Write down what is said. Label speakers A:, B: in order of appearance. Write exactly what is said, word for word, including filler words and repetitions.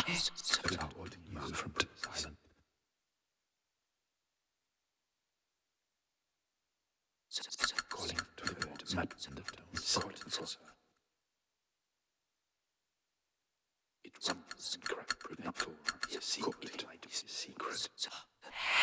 A: Holding you from silent. Calling to the bird, mad and the calling for her. It was a secret, not all. Yes, secret. Secret.